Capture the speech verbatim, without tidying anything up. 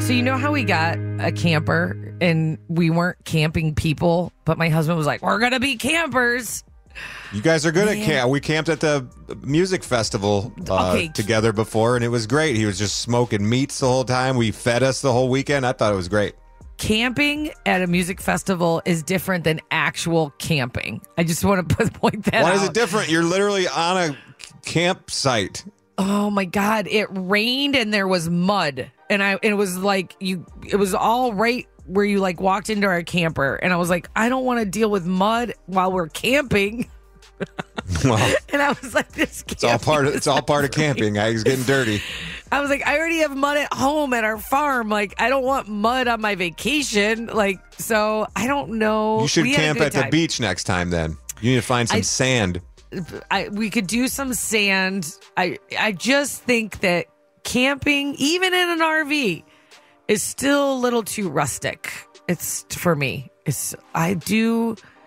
So you know how we got a camper and we weren't camping people, but my husband was like, we're going to be campers. You guys are good Man. at camp. We camped at the music festival uh, Okay. together before, and it was great. He was just smoking meats the whole time. We fed us the whole weekend. I thought it was great. Camping at a music festival is different than actual camping. I just want to put, point that Why out. is it different? You're literally on a campsite. Oh my God. It rained and there was mud. And I it was like you it was all right where you like walked into our camper. And I was like, I don't want to deal with mud while we're camping. Well, And I was like, this it's all part of it's all part of camping. Guys, getting dirty. I was like, I already have mud at home at our farm. Like, I don't want mud on my vacation. Like, so I don't know. You should We had a camp good at the time. beach next time. Then you need to find some I- sand. I, we could do some sand. I I just think that camping, even in an R V, is still a little too rustic. It's for me. It's I do